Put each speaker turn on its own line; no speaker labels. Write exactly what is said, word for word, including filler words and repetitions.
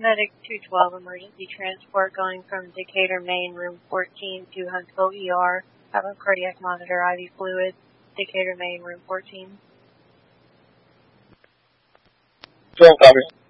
Medic two twelve, emergency transport going from Decatur, Maine, room fourteen to Huntsville E R. Have a cardiac monitor, I V fluid, Decatur, Maine, room fourteen.
twelve, copy.